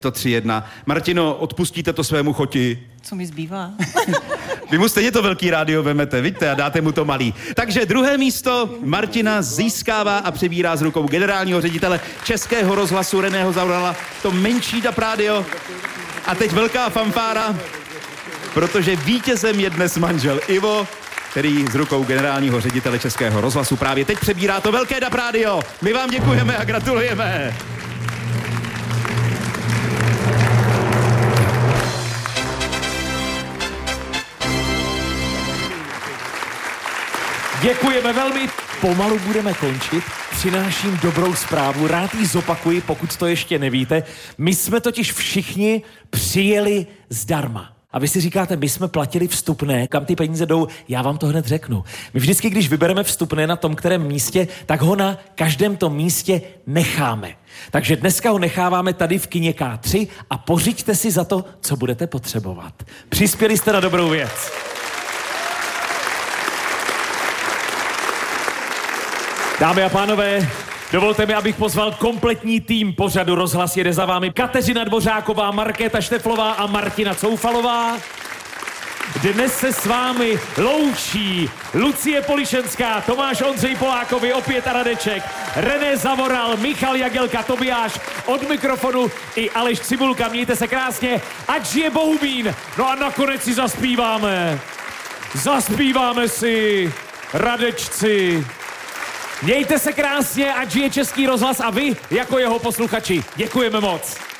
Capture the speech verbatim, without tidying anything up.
To tři jedna. Martino, odpustíte to svému choti? Co mi zbývá? Vy mu stejně to velký rádio vemete, vidíte, a dáte mu to malý. Takže druhé místo Martina získává a přebírá z rukou generálního ředitele Českého rozhlasu Reného Zaorala to menší D A B rádio. A teď velká fanfára, protože vítězem je dnes manžel Ivo, který z rukou generálního ředitele Českého rozhlasu právě teď přebírá to velké D A B rádio. My vám děkujeme a gratulujeme. Děkujeme velmi. Pomalu budeme končit. Přináším dobrou zprávu. Rád ji zopakuji, pokud to ještě nevíte. My jsme totiž všichni přijeli zdarma. A vy si říkáte, my jsme platili vstupné, kam ty peníze jdou, já vám to hned řeknu. My vždycky, když vybereme vstupné na tom kterém místě, tak ho na každém tom místě necháme. Takže dneska ho necháváme tady v kině K tři a pořiďte si za to, co budete potřebovat. Přispěli jste na dobrou věc. Dámy a pánové, dovolte mi, abych pozval kompletní tým pořadu Rozhlas jede za vámi. Kateřina Dvořáková, Markéta Šteflová a Martina Coufalová. Dnes se s vámi loučí Lucie Polišenská, Tomáš Ondřej Polákovi, opět a Radeček, René Zavoral, Michal Jagelka, Tobiáš, od mikrofonu i Aleš Cibulka. Mějte se krásně, ať žije Bohumín. No a nakonec si zaspíváme. Zaspíváme si, Radečci. Mějte se krásně, ať žije Český rozhlas a vy jako jeho posluchači. Děkujeme moc.